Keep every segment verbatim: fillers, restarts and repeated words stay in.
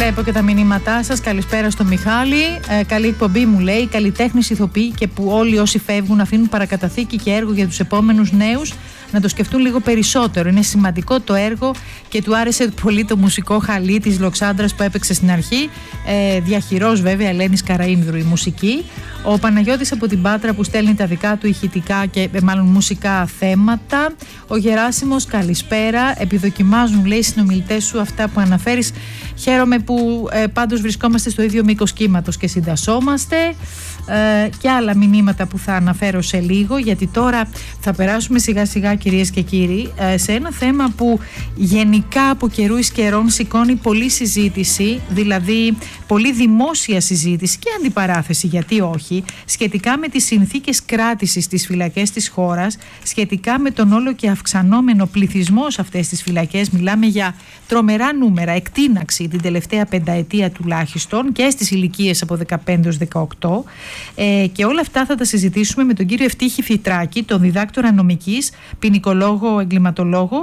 Βλέπω και τα μηνύματά σας. Καλησπέρα στο Μιχάλη. Ε, καλή εκπομπή μου λέει. Καλλιτέχνες, ηθοποιοί και που όλοι όσοι φεύγουν αφήνουν παρακαταθήκη και έργο για τους επόμενους νέους να το σκεφτούν λίγο περισσότερο. Είναι σημαντικό το έργο και του άρεσε πολύ το μουσικό χαλί της Λοξάνδρας που έπαιξε στην αρχή. Ε, διαχειρός βέβαια Ελένης Καραΐνδρου η μουσική. Ο Παναγιώτης από την Πάτρα που στέλνει τα δικά του ηχητικά και μάλλον μουσικά θέματα. Ο Γεράσιμος, καλησπέρα. Επιδοκιμάζουν, λέει, οι συνομιλητές σου αυτά που αναφέρεις. Χαίρομαι που ε, πάντως βρισκόμαστε στο ίδιο μήκος κύματος και συντασσόμαστε. Ε, και άλλα μηνύματα που θα αναφέρω σε λίγο, γιατί τώρα θα περάσουμε σιγά σιγά, κυρίες και κύριοι, ε, σε ένα θέμα που γενικά από καιρού εις καιρών σηκώνει πολλή συζήτηση, δηλαδή πολύ δημόσια συζήτηση και αντιπαράθεση, γιατί όχι, σχετικά με τις συνθήκες κράτησης στις φυλακές της χώρας, σχετικά με τον όλο και αυξανόμενο πληθυσμό σε αυτές τις φυλακές. Μιλάμε για τρομερά νούμερα, εκτείναξη την τελευταία πενταετία τουλάχιστον και στις ηλικίες από δεκαπέντε έως δεκαοκτώ. Ε, και όλα αυτά θα τα συζητήσουμε με τον κύριο Ευτύχη Φυτράκη, τον διδάκτορα νομικής, ποινικολόγο, εγκληματολόγο,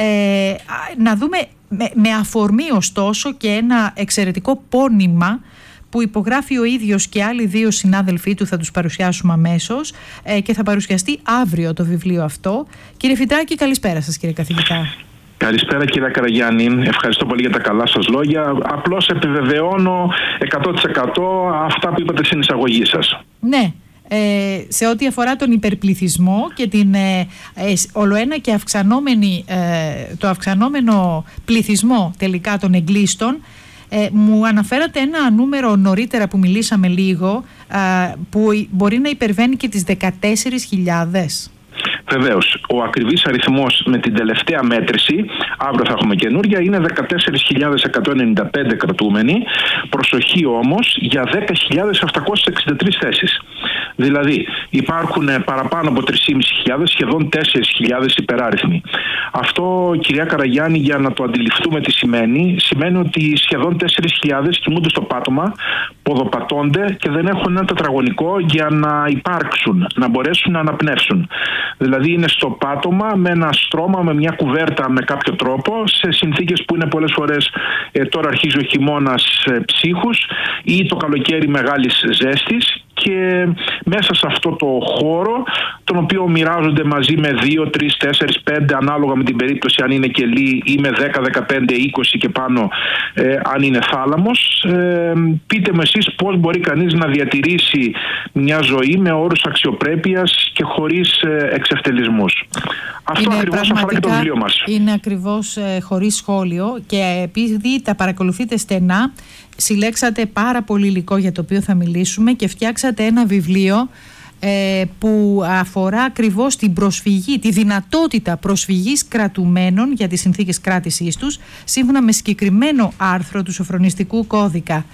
ε, να δούμε με, με αφορμή ωστόσο και ένα εξαιρετικό πόνημα που υπογράφει ο ίδιος και άλλοι δύο συνάδελφοί του, θα τους παρουσιάσουμε αμέσως, ε, και θα παρουσιαστεί αύριο το βιβλίο αυτό. Κύριε Φυτράκη, καλησπέρα σας, κύριε καθηγητά. Καλησπέρα, κύριε Καραγιάννη. Ευχαριστώ πολύ για τα καλά σας λόγια. Απλώς επιβεβαιώνω εκατό τοις εκατό αυτά που είπατε στην εισαγωγή σας. Ναι. Ε, σε ό,τι αφορά τον υπερπληθυσμό και την ε, ε, ολοένα και αυξανόμενη, ε, το αυξανόμενο πληθυσμό τελικά των εγκλήστων, ε, μου αναφέρατε ένα νούμερο νωρίτερα που μιλήσαμε λίγο, ε, που μπορεί να υπερβαίνει και τις δεκατέσσερις χιλιάδες. Βεβαίως, ο ακριβής αριθμός με την τελευταία μέτρηση, αύριο θα έχουμε καινούρια, είναι δεκατέσσερις χιλιάδες εκατόν ενενήντα πέντε κρατούμενοι. Προσοχή όμως, για δέκα χιλιάδες επτακόσιες εξήντα τρεις θέσεις. Δηλαδή υπάρχουν παραπάνω από τρεις χιλιάδες πεντακόσιες, σχεδόν τέσσερις χιλιάδες υπεράριθμοι. Αυτό, κυρία Καραγιάννη, για να το αντιληφθούμε τι σημαίνει, σημαίνει ότι σχεδόν τέσσερις χιλιάδες κοιμούνται στο πάτωμα, ποδοπατώνται και δεν έχουν ένα τετραγωνικό για να υπάρξουν, να μπορέσουν να αναπνεύσουν. Δηλαδή είναι στο πάτωμα με ένα στρώμα, με μια κουβέρτα με κάποιο τρόπο, σε συνθήκες που είναι πολλές φορές, ε, τώρα αρχίζει ο χειμώνας, ε, ψύχους ή το καλοκαίρι μεγάλης ζέστης, και μέσα σε αυτό το χώρο, τον οποίο μοιράζονται μαζί με δύο, τρεις, τέσσερις, πέντε, ανάλογα με την περίπτωση αν είναι κελί, ή με δέκα, δεκαπέντε, είκοσι και πάνω ε, αν είναι θάλαμος. Ε, πείτε με εσείς πώς μπορεί κανείς να διατηρήσει μια ζωή με όρους αξιοπρέπειας και χωρίς ε, εξευτελισμούς. Αυτό είναι ακριβώς αφορά και το βιβλίο μας. Είναι ακριβώς ε, χωρίς σχόλιο, και επειδή τα παρακολουθείτε στενά, συλλέξατε πάρα πολύ υλικό για το οποίο θα μιλήσουμε και φτιάξατε ένα βιβλίο ε, που αφορά ακριβώς την προσφυγή, τη δυνατότητα προσφυγής κρατουμένων για τις συνθήκες κράτησής τους, σύμφωνα με συγκεκριμένο άρθρο του Σοφρονιστικού Κώδικα.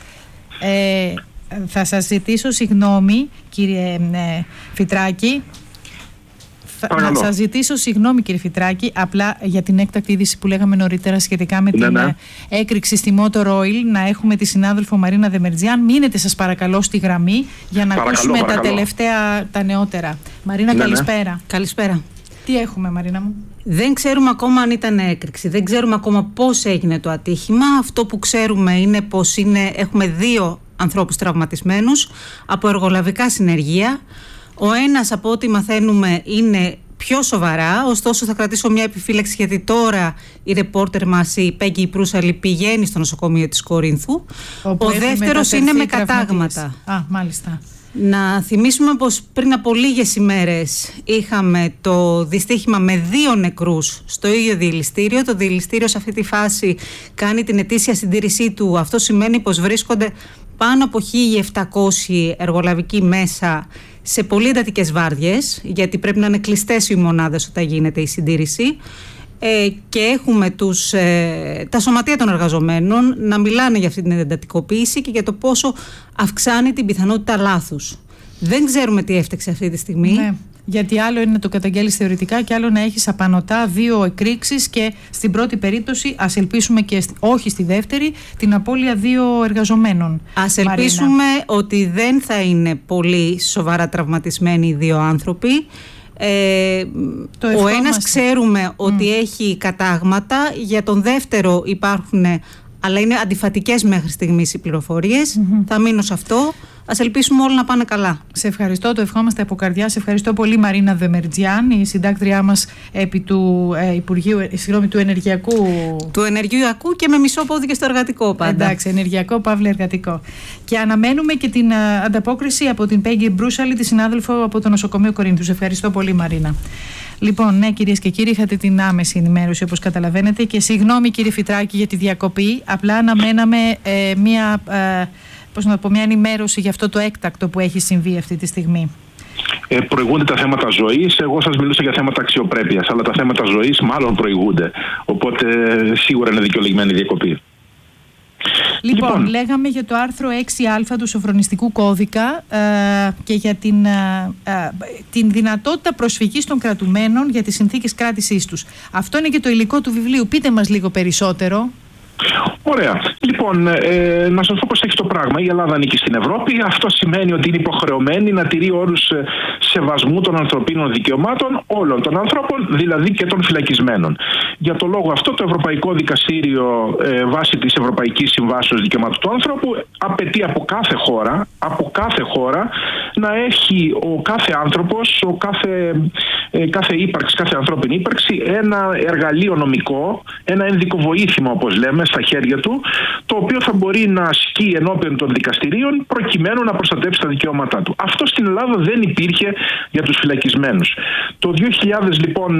Ε, θα σας ζητήσω συγγνώμη, κύριε ε, Φυτράκη. Παρακαλώ. Να σας ζητήσω συγγνώμη, κύριε Φυτράκη, απλά για την έκτακτη είδηση που λέγαμε νωρίτερα σχετικά με ναι, την ναι. έκρηξη στη Motor Oil, να έχουμε τη συνάδελφο Μαρίνα Δεμερτζιάν. Μείνετε σας παρακαλώ στη γραμμή για να παρακαλώ, ακούσουμε παρακαλώ. τα τελευταία, τα νεότερα. Μαρίνα, ναι, καλησπέρα. Ναι. Καλησπέρα. Τι έχουμε, Μαρίνα μου? Δεν ξέρουμε ακόμα αν ήταν έκρηξη, δεν ξέρουμε ακόμα πώς έγινε το ατύχημα. Αυτό που ξέρουμε είναι πως είναι, έχουμε δύο ανθρώπους τραυματισμένους από εργολαβικά συνεργεία. Ο ένας, από ό,τι μαθαίνουμε, είναι πιο σοβαρά, ωστόσο θα κρατήσω μια επιφύλαξη, γιατί τώρα η ρεπόρτερ μας, η Πέγγι Προύσαλη, πηγαίνει στο νοσοκομείο της Κορίνθου. Όπου ο δεύτερος είναι με κατάγματα. Α, μάλιστα. Να θυμίσουμε πως πριν από λίγες ημέρες είχαμε το δυστύχημα με δύο νεκρούς στο ίδιο διελιστήριο. Το διελιστήριο σε αυτή τη φάση κάνει την ετήσια συντήρησή του. Αυτό σημαίνει πως βρίσκονται πάνω από χίλια επτακόσιοι εργολαβικοί μέσα σε πολύ εντατικές βάρδιες, γιατί πρέπει να είναι κλειστές οι μονάδες όταν γίνεται η συντήρηση. Ε, και έχουμε τους, ε, τα σωματεία των εργαζομένων να μιλάνε για αυτή την εντατικοποίηση και για το πόσο αυξάνει την πιθανότητα λάθους. Δεν ξέρουμε τι έφταξε αυτή τη στιγμή. Ναι, γιατί άλλο είναι να το καταγγέλεις θεωρητικά και άλλο να έχεις απανωτά δύο εκρήξεις και στην πρώτη περίπτωση, ας ελπίσουμε και όχι στη δεύτερη, την απώλεια δύο εργαζομένων. Ας ελπίσουμε, Μαρίνα, ότι δεν θα είναι πολύ σοβαρά τραυματισμένοι οι δύο άνθρωποι. Ε, ο ένας ξέρουμε ότι mm. έχει κατάγματα, για τον δεύτερο υπάρχουν αλλά είναι αντιφατικές μέχρι στιγμής οι πληροφορίες. Mm-hmm. Θα μείνω σε αυτό. Ας ελπίσουμε όλα να πάνε καλά. Σε ευχαριστώ, το ευχόμαστε από καρδιά. Σε ευχαριστώ πολύ, Μαρίνα Δεμερτζιάν, η συντάκτριά μας επί του, ε, Υπουργείου, συγγνώμη, του Ενεργειακού. Του Ενεργειακού και με μισό πόδι και στο εργατικό πάντα. Εντάξει, ενεργειακό, παύλα εργατικό. Και αναμένουμε και την α, ανταπόκριση από την Πέγγι Μπρούσαλη, τη συνάδελφο από το νοσοκομείο Κορίνθου. Σε ευχαριστώ πολύ, Μαρίνα. Λοιπόν, ναι, κυρίες και κύριοι, είχατε την άμεση ενημέρωση, όπως καταλαβαίνετε. Και συγγνώμη, κύριε Φυτράκη, για τη διακοπή. Απλά αναμέναμε ε, μία. Ε, πώς να πω, μια ενημέρωση για αυτό το έκτακτο που έχει συμβεί αυτή τη στιγμή. Ε, προηγούνται τα θέματα ζωής. Εγώ σας μιλούσα για θέματα αξιοπρέπειας, αλλά τα θέματα ζωής μάλλον προηγούνται. Οπότε σίγουρα είναι δικαιολογημένη η διακοπή. Λοιπόν, λοιπόν, λέγαμε για το άρθρο έξι α του Σοφρονιστικού Κώδικα ε, και για την, ε, ε, την δυνατότητα προσφυγής των κρατουμένων για τις συνθήκες κράτησής τους. Αυτό είναι και το υλικό του βιβλίου. Πείτε μας λίγο περισσότερο. Ωραία. Λοιπόν, ε, να σας πω πώς έχει το πράγμα. Η Ελλάδα ανήκει στην Ευρώπη. Αυτό σημαίνει ότι είναι υποχρεωμένη να τηρεί όρους σεβασμού των ανθρωπίνων δικαιωμάτων όλων των ανθρώπων, δηλαδή και των φυλακισμένων. Για το λόγο αυτό, το Ευρωπαϊκό Δικαστήριο, ε, βάσει της Ευρωπαϊκής Συμβάσεως Δικαιωμάτων του Άνθρωπου, απαιτεί από κάθε χώρα, από κάθε χώρα να έχει ο κάθε άνθρωπος, ο κάθε, ε, κάθε ύπαρξη, κάθε ανθρώπινη ύπαρξη, ένα εργαλείο νομικό, ένα ένδικο βοήθημα, όπως λέμε, στα χέρια του, το οποίο θα μπορεί να ασκεί ενώπιον των δικαστηρίων προκειμένου να προστατεύσει τα δικαιώματά του. Αυτό στην Ελλάδα δεν υπήρχε για τους φυλακισμένους. Το δύο χιλιάδες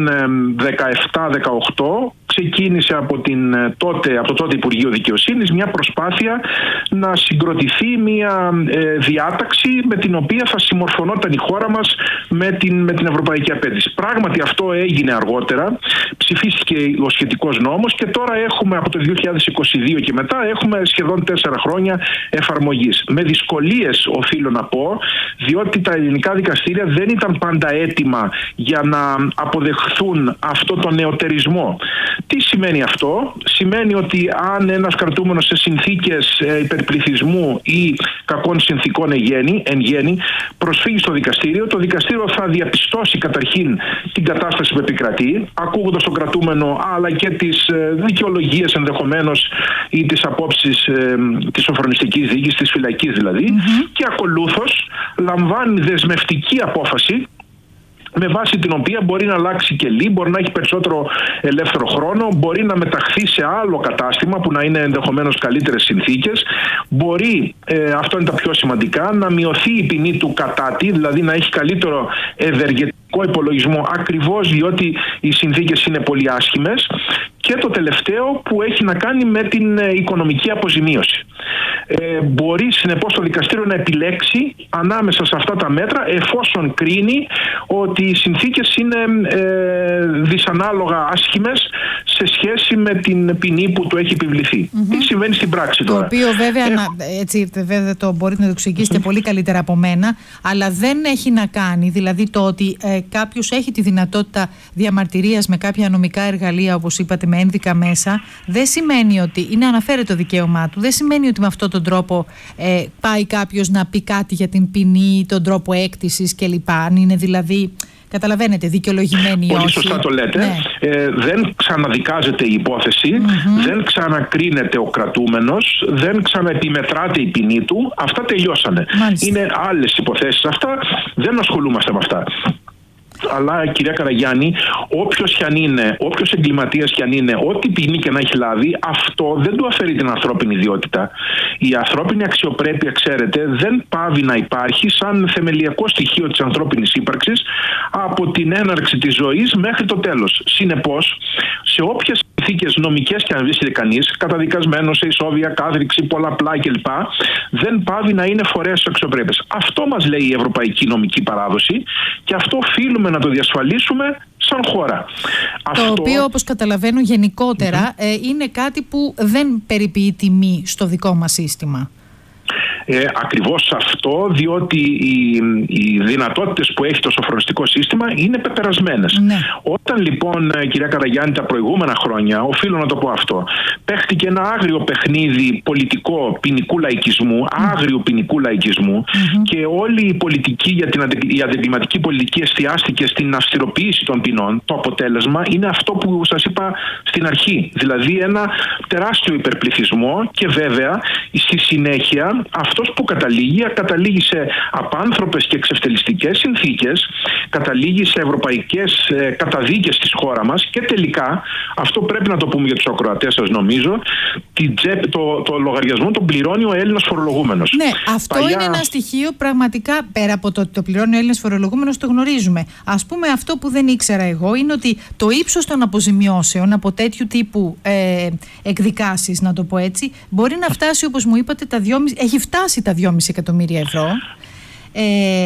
δεκαεπτά δεκαοκτώ ξεκίνησε από, την, τότε, από το τότε Υπουργείο Δικαιοσύνης μια προσπάθεια να συγκροτηθεί μια ε, διάταξη με την οποία θα συμμορφωνόταν η χώρα μας με την, με την ευρωπαϊκή απέτηση. Πράγματι αυτό έγινε αργότερα, ψηφίστηκε ο σχετικός νόμος και τώρα έχουμε από το δύο χιλιάδες είκοσι δύο και μετά έχουμε σχεδόν τέσσερα χρόνια εφαρμογής. Με δυσκολίες οφείλω να πω, διότι τα ελληνικά δικαστήρια δεν ήταν πάντα έτοιμα για να αποδεχθούν αυτό το νεωτερισμό. Τι σημαίνει αυτό? Σημαίνει ότι αν ένας κρατούμενος σε συνθήκες υπερπληθυσμού ή κακών συνθήκων εν γέννη προσφύγει στο δικαστήριο, το δικαστήριο θα διαπιστώσει καταρχήν την κατάσταση που επικρατεί, ακούγοντας τον κρατούμενο αλλά και τις δικαιολογίες ενδεχομένως ή τις απόψεις ε, της σοφρονιστικής δίκης, της φυλακής δηλαδή, mm-hmm. και ακολούθως λαμβάνει δεσμευτική απόφαση με βάση την οποία μπορεί να αλλάξει κελί, μπορεί να έχει περισσότερο ελεύθερο χρόνο, μπορεί να μεταχθεί σε άλλο κατάστημα που να είναι ενδεχομένως καλύτερες συνθήκες, μπορεί, ε, αυτό είναι τα πιο σημαντικά, να μειωθεί η ποινή του κατάτη, δηλαδή να έχει καλύτερο ευεργετικό υπολογισμό ακριβώς διότι οι συνθήκες είναι πολύ άσχημες, και το τελευταίο που έχει να κάνει με την οικονομική αποζημίωση. Ε, μπορεί συνεπώς το δικαστήριο να επιλέξει ανάμεσα σε αυτά τα μέτρα εφόσον κρίνει ότι οι συνθήκες είναι ε, δυσανάλογα άσχημες σε σχέση με την ποινή που του έχει επιβληθεί. Mm-hmm. Τι συμβαίνει στην πράξη τώρα? Το οποίο βέβαια, ε, να, έτσι, βέβαια το μπορείτε να το εξηγήσετε mm-hmm. πολύ καλύτερα από μένα, αλλά δεν έχει να κάνει, δηλαδή το ότι ε, κάποιος έχει τη δυνατότητα διαμαρτυρίας με κάποια νομικά εργαλεία, όπως είπατε, με ένδικα μέσα, δεν σημαίνει ότι είναι αναφέρεται το δικαίωμά του, δεν σημαίνει ότι με αυτόν τον τρόπο ε, πάει κάποιος να πει κάτι για την ποινή, τον τρόπο έκτησης κλπ. Αν είναι δηλαδή, καταλαβαίνετε, δικαιολογημένη ή όχι. Πολύ σωστά το λέτε. Ναι. Ε, δεν ξαναδικάζεται η υπόθεση, mm-hmm. δεν ξανακρίνεται ο κρατούμενος, δεν ξαναεπιμετράται η ποινή του. Αυτά τελειώσανε. Μάλιστα. Είναι άλλες υποθέσεις αυτά, δεν ασχολούμαστε με αυτά. Αλλά, κυρία Καραγιάννη, όποιος κι αν είναι, όποιος εγκληματίας κι αν είναι, ό,τι ποινή και να έχει λάβει, αυτό δεν του αφαιρεί την ανθρώπινη ιδιότητα. Η ανθρώπινη αξιοπρέπεια, ξέρετε, δεν πάβει να υπάρχει σαν θεμελιακό στοιχείο της ανθρώπινης ύπαρξης από την έναρξη της ζωής μέχρι το τέλος. Συνεπώς, σε όποιες συνθήκες νομικές και αν βρίσκεται κανείς, καταδικασμένος σε ισόβια, κάθριξη, πολλαπλά κλπ., δεν πάβει να είναι φορέας της αξιοπρέπειας. Αυτό μας λέει η ευρωπαϊκή νομική παράδοση και αυτό οφείλουμε να το διασφαλίσουμε σαν χώρα. Το αυτό... οποίο, όπως καταλαβαίνω γενικότερα, mm-hmm. ε, είναι κάτι που δεν περιποιεί τιμή στο δικό μας σύστημα. Ε, ακριβώς αυτό, διότι οι, οι δυνατότητες που έχει το σοφρονιστικό σύστημα είναι πεπερασμένες. Ναι. Όταν λοιπόν, κυρία Καραγιάννη, τα προηγούμενα χρόνια, οφείλω να το πω αυτό, παίχτηκε ένα άγριο παιχνίδι πολιτικό ποινικού λαϊκισμού, άγριου ποινικού λαϊκισμού, mm-hmm. και όλη η πολιτική για την η αντιεγκληματική πολιτική εστιάστηκε στην αυστηροποίηση των ποινών. Το αποτέλεσμα είναι αυτό που σας είπα στην αρχή, δηλαδή ένα τεράστιο υπερπληθυσμό, και βέβαια στη συνέχεια αυτός που καταλήγει, καταλήγει σε απάνθρωπες και εξευτελιστικές συνθήκες, καταλήγει σε ευρωπαϊκές ε, καταδίκες στη χώρα μας, και τελικά, αυτό πρέπει να το πούμε για τους ακροατές σας νομίζω, την τζέπ, το, το λογαριασμό τον πληρώνει ο Έλληνας φορολογούμενος. Ναι, αυτό Παλιά... είναι ένα στοιχείο πραγματικά, πέρα από το ότι το πληρώνει ο Έλληνας φορολογούμενος, το γνωρίζουμε. Ας πούμε, αυτό που δεν ήξερα εγώ είναι ότι το ύψος των αποζημιώσεων από τέτοιου τύπου ε, εκδικάσεις, να το πω έτσι, μπορεί να φτάσει, όπως μου είπατε, τα δυόμισι, έχει φτάσει τα δυόμισι εκατομμύρια ευρώ. Ε,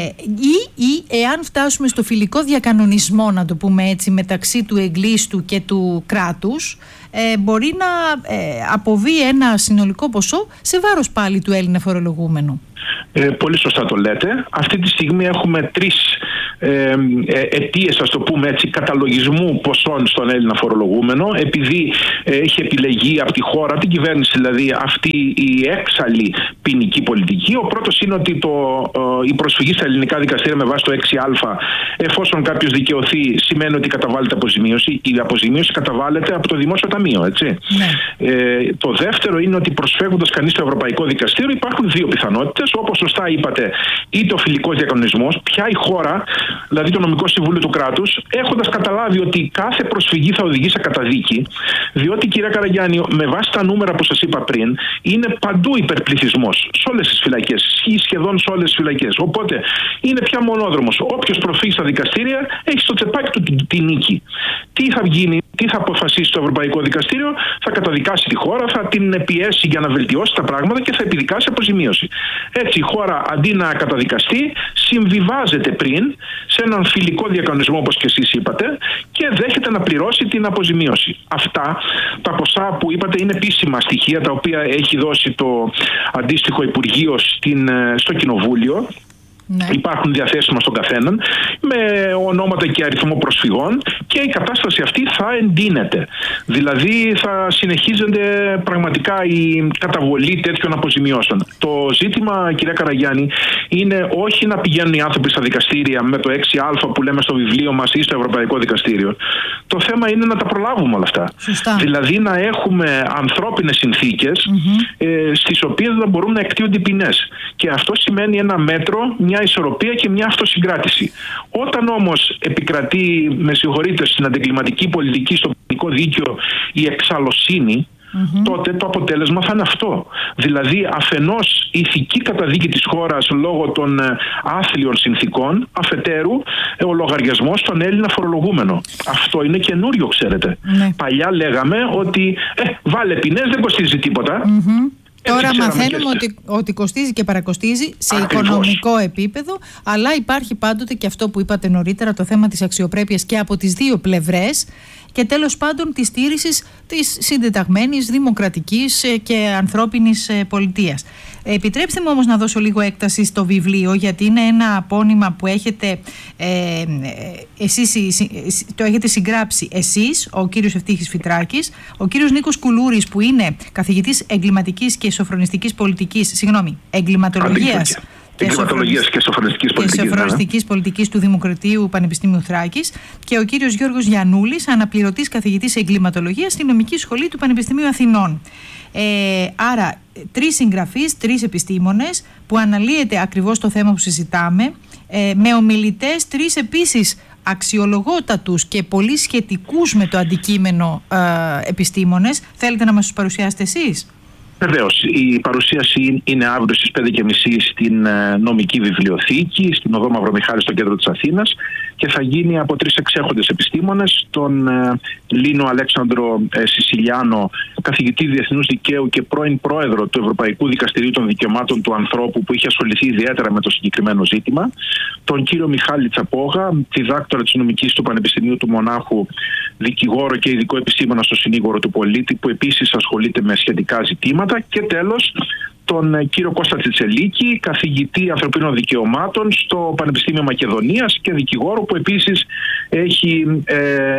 ή, ή εάν φτάσουμε στο φιλικό διακανονισμό, να το πούμε έτσι, μεταξύ του εγκλήστου και του κράτους, ε, μπορεί να ε, αποβεί ένα συνολικό ποσό σε βάρος πάλι του Έλληνα φορολογούμενου. Ε, πολύ σωστά το λέτε. Αυτή τη στιγμή έχουμε τρεις ε, ε, αιτίες, ας το πούμε έτσι, καταλογισμού ποσών στον Έλληνα φορολογούμενο, επειδή ε, έχει επιλεγεί από τη χώρα, την κυβέρνηση δηλαδή, αυτή η έξαλλη ποινική πολιτική. Ο πρώτος είναι ότι το, ε, η προσφυγή στα ελληνικά δικαστήρια με βάση το έξι α, εφόσον κάποιος δικαιωθεί, σημαίνει ότι καταβάλλεται αποζημίωση. Η αποζημίωση καταβάλλεται από το Δημόσιο Ταμείο, έτσι. Ναι. Ε, το δεύτερο είναι ότι προσφεύγοντας κανείς στο Ευρωπαϊκό Δικαστήριο υπάρχουν δύο πιθανότητες. Όπως σωστά είπατε, είτε ο φιλικός διακανονισμός, πια η χώρα, δηλαδή το νομικό συμβούλιο του κράτους, έχοντας καταλάβει ότι κάθε προσφυγή θα οδηγεί σε καταδίκη, διότι, κυρία Καραγιάννη, με βάση τα νούμερα που σας είπα πριν, είναι παντού υπερπληθυσμός σε όλες τις φυλακές, ή σχεδόν σε όλες τις φυλακές. Οπότε είναι πια μονόδρομος. Όποιος προφύγει στα δικαστήρια έχει στο τσεπάκι του τη, τη νίκη. Τι θα γίνει, τι θα αποφασίσει το Ευρωπαϊκό Δικαστήριο? Θα καταδικάσει τη χώρα, θα την πιέσει για να βελτιώσει τα πράγματα και θα επιδικάσει αποζημίωση. Έτσι η χώρα, αντί να καταδικαστεί, συμβιβάζεται πριν σε έναν φιλικό διακανονισμό, όπως και εσείς είπατε, και δέχεται να πληρώσει την αποζημίωση. Αυτά τα ποσά που είπατε είναι επίσημα στοιχεία, τα οποία έχει δώσει το αντίστοιχο Υπουργείο στην, στο Κοινοβούλιο. Ναι. Υπάρχουν διαθέσιμα στον καθέναν με ονόματα και αριθμό προσφυγών, και η κατάσταση αυτή θα εντείνεται. Δηλαδή θα συνεχίζεται πραγματικά η καταβολή τέτοιων αποζημιώσεων. Το ζήτημα, κυρία Καραγιάννη, είναι όχι να πηγαίνουν οι άνθρωποι στα δικαστήρια με το έξι α που λέμε στο βιβλίο μας ή στο Ευρωπαϊκό Δικαστήριο. Το θέμα είναι να τα προλάβουμε όλα αυτά. Σωστά. Δηλαδή να έχουμε ανθρώπινες συνθήκες mm-hmm. ε, στις οποίες δεν μπορούν να εκτείονται οι ποινές. Και αυτό σημαίνει ένα μέτρο, μια ισορροπία και μια αυτοσυγκράτηση. Όταν όμως επικρατεί, με συγχωρείτε, στην αντιγκληματική πολιτική, στο ποινικό δίκαιο, η εξαλωσύνη, mm-hmm. τότε το αποτέλεσμα θα είναι αυτό. Δηλαδή, αφενός η ηθική καταδίκη της χώρας λόγω των άθλιων συνθήκων, αφετέρου ο λογαριασμός στον Έλληνα φορολογούμενο. Αυτό είναι καινούριο, ξέρετε. Mm-hmm. Παλιά λέγαμε ότι ε, βάλε ποινές, δεν κοστίζει τίποτα. Mm-hmm. Τώρα μαθαίνουμε ότι, ότι κοστίζει και παρακοστίζει σε Ακριβώς. οικονομικό επίπεδο, αλλά υπάρχει πάντοτε και αυτό που είπατε νωρίτερα, το θέμα της αξιοπρέπειας και από τις δύο πλευρές, και τέλος πάντων της στήρησης της συντεταγμένης, δημοκρατικής και ανθρώπινης πολιτείας. Επιτρέψτε μου όμως να δώσω λίγο έκταση στο βιβλίο, γιατί είναι ένα απώνυμα που έχετε, ε, εσείς το έχετε συγγράψει εσείς, ο κύριος Ευτύχης Φυτράκης, ο κύριος Νίκος Κουλούρης, που είναι καθηγητής εγκληματικής και σοφρονιστικής πολιτικής, συγγνώμη, εγκληματολογίας και εγκληματολογίας και σοφρονιστικής πολιτικής, και σοφρονιστικής πολιτικής του Δημοκρατίου Πανεπιστημίου Θράκης, και ο κύριος Γιώργος Γιαννούλης, αναπληρωτής καθηγητής εγκληματολογίας στη Νομική Σχολή του Πανεπιστημίου Αθηνών. Ε, άρα, τρεις συγγραφείς, τρεις επιστήμονες που αναλύεται ακριβώς το θέμα που συζητάμε, ε, με ομιλητές τρεις επίσης αξιολογότατους και πολύ σχετικούς με το αντικείμενο ε, επιστήμονες. Θέλετε να μας τους παρουσιάσετε εσείς? Βεβαίως, η παρουσίαση είναι αύριο στις πέντε και μισή στην Νομική Βιβλιοθήκη, στην Οδό Μαυρομιχάλη, στο κέντρο της Αθήνας, και θα γίνει από τρεις εξέχοντες επιστήμονες, τον Λίνο Αλέξανδρο Σισιλιάνο, καθηγητή Διεθνούς Δικαίου και πρώην πρόεδρο του Ευρωπαϊκού Δικαστηρίου των Δικαιωμάτων του Ανθρώπου, που είχε ασχοληθεί ιδιαίτερα με το συγκεκριμένο ζήτημα, τον κύριο Μιχάλη Τσαπόγα, διδάκτορα της Νομικής του Πανεπιστημίου του Μονάχου, δικηγόρο και ειδικό επιστήμονα στο Συνήγορο του Πολίτη, που επίσης ασχολείται με σχετικά ζητήματα, και τέλος τον κύριο Κώστα Τσιτσελίκη, καθηγητή ανθρωπίνων δικαιωμάτων στο Πανεπιστήμιο Μακεδονίας και δικηγόρο που επίσης έχει ε,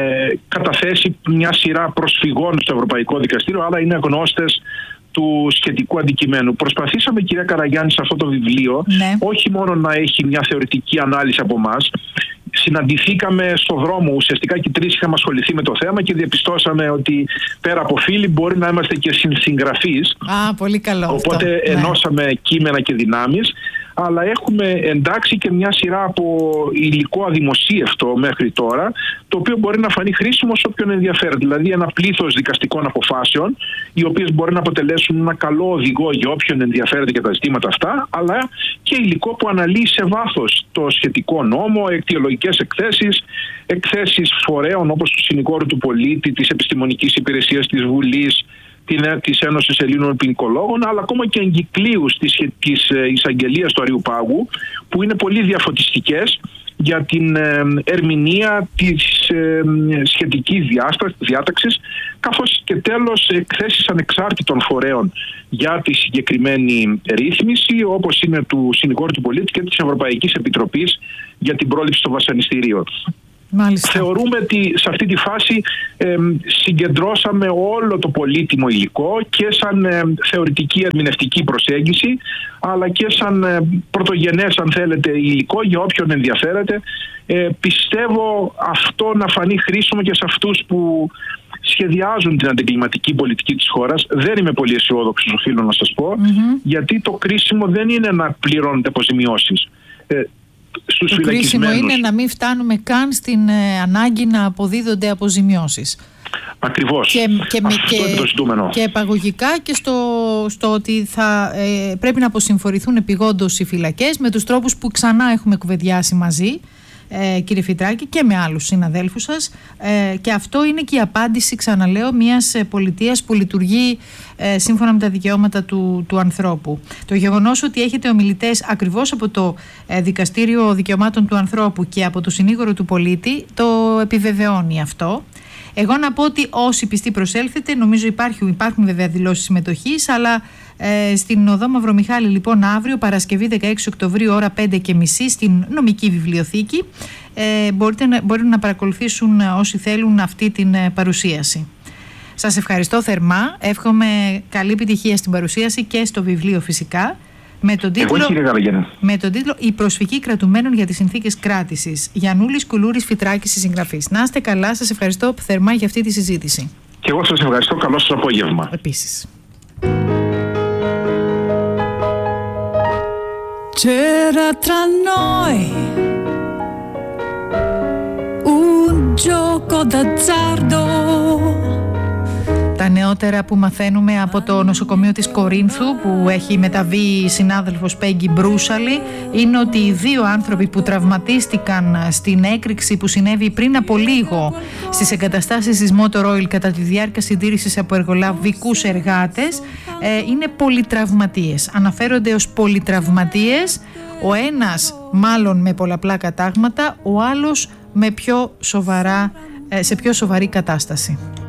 καταθέσει μια σειρά προσφυγών στο Ευρωπαϊκό Δικαστήριο, αλλά είναι γνώστες του σχετικού αντικειμένου. Προσπαθήσαμε, κυρία Καραγιάννη, σε αυτό το βιβλίο, ναι, όχι μόνο να έχει μια θεωρητική ανάλυση από εμάς. Συναντηθήκαμε στο δρόμο, ουσιαστικά και οι τρεις είχαμε ασχοληθεί με το θέμα και διαπιστώσαμε ότι πέρα από φίλοι μπορεί να είμαστε και συνσυγγραφείς. Α, πολύ καλό. Οπότε αυτό, ενώσαμε ναι. κείμενα και δυνάμεις, αλλά έχουμε εντάξει και μια σειρά από υλικό αδημοσίευτο μέχρι τώρα, το οποίο μπορεί να φανεί χρήσιμο σε όποιον ενδιαφέρει. Δηλαδή ένα πλήθος δικαστικών αποφάσεων, οι οποίες μπορεί να αποτελέσουν ένα καλό οδηγό για όποιον ενδιαφέρεται για τα ζητήματα αυτά, αλλά και υλικό που αναλύει σε βάθος το σχετικό νόμο, αιτιολογικές εκθέσεις, εκθέσεις φορέων όπως του Συνηγόρου του Πολίτη, της Επιστημονικής Υπηρεσίας της Βουλής, της Ένωσης Ελλήνων Ποινικολόγων, αλλά ακόμα και εγκυκλίους της, της εισαγγελίας του Αριουπάγου, που είναι πολύ διαφωτιστικές για την ε, ερμηνεία της ε, σχετικής διάταξης, καθώς και τέλος εκθέσεις ανεξάρτητων φορέων για τη συγκεκριμένη ρύθμιση, όπως είναι του Συνηγόρου του Πολίτη και της Ευρωπαϊκής Επιτροπής για την πρόληψη των βασανιστήριων. Μάλιστα. Θεωρούμε ότι σε αυτή τη φάση ε, συγκεντρώσαμε όλο το πολύτιμο υλικό και σαν ε, θεωρητική ερμηνευτική προσέγγιση, αλλά και σαν ε, πρωτογενές, αν θέλετε, υλικό για όποιον ενδιαφέρεται. Ε, πιστεύω αυτό να φανεί χρήσιμο και σε αυτούς που σχεδιάζουν την αντικλιματική πολιτική της χώρας. Δεν είμαι πολύ αισιόδοξος, οφείλω να σας πω, mm-hmm. γιατί το κρίσιμο δεν είναι να πληρώνονται αποζημιώσεις. Ε, Το κρίσιμο είναι να μην φτάνουμε καν στην ε, ανάγκη να αποδίδονται αποζημιώσεις. Ακριβώς. Και, και, Αυτό και, είναι το ζητούμενο. Και επαγωγικά και στο, στο ότι θα ε, πρέπει να αποσυμφορηθούν επιγόντως οι φυλακές με τους τρόπους που ξανά έχουμε κουβεντιάσει μαζί, ε, κύριε Φυτράκη, και με άλλους συναδέλφους σας, ε, και αυτό είναι και η απάντηση, ξαναλέω, μιας πολιτείας που λειτουργεί ε, σύμφωνα με τα δικαιώματα του, του ανθρώπου. Το γεγονός ότι έχετε ομιλητές ακριβώς από το ε, Δικαστήριο Δικαιωμάτων του Ανθρώπου και από το Συνήγορο του Πολίτη το επιβεβαιώνει αυτό. Εγώ να πω ότι όσοι πιστοί προσέλθετε, νομίζω υπάρχουν, υπάρχουν βέβαια δηλώσεις συμμετοχής, αλλά ε, στην Οδό Μαυρομιχάλη, λοιπόν, αύριο Παρασκευή δεκαέξι Οκτωβρίου ώρα πέντε και μισή στην νομική βιβλιοθήκη ε, μπορείτε να, μπορούν να παρακολουθήσουν όσοι θέλουν αυτή την ε, παρουσίαση. Σας ευχαριστώ θερμά, εύχομαι καλή επιτυχία στην παρουσίαση και στο βιβλίο φυσικά. Με τον, τίτλο, με τον τίτλο «Η προσφυγή κρατουμένων για τις συνθήκες κράτησης». Γιαννούλης Κουλούρης Φυτράκης, συγγραφής. Να είστε καλά, σας ευχαριστώ θερμά για αυτή τη συζήτηση. Και εγώ σας ευχαριστώ, καλό σας απόγευμα. Επίσης. C'era tra noi un gioco d'azzardo. Τα νεότερα που μαθαίνουμε από το νοσοκομείο της Κορίνθου, που έχει μεταβεί η συνάδελφος Πέγγι Μπρούσαλη, είναι ότι οι δύο άνθρωποι που τραυματίστηκαν στην έκρηξη που συνέβη πριν από λίγο στις εγκαταστάσεις της Motor Oil κατά τη διάρκεια συντήρησης από εργολαβικούς εργάτες είναι πολυτραυματίες. Αναφέρονται ως πολυτραυματίες, ο ένας μάλλον με πολλαπλά κατάγματα, ο άλλος με πιο σοβαρά, σε πιο σοβαρή κατάσταση.